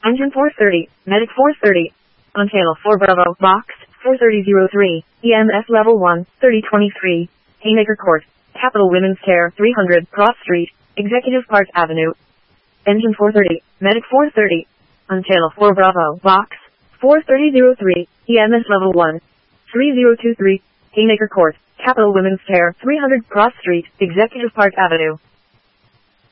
Engine 430, Medic 430. Ontario 4 Bravo, Box 43003, EMS Level 1, 3023, Haymaker Court, Capital Women's Care 300 Cross Street, Executive Park Avenue. Engine 430, Medic 430. Ontario 4 Bravo, Box 43003, EMS Level 1, 3023, Haymaker Court, Capital Women's Care 300 Cross Street, Executive Park Avenue.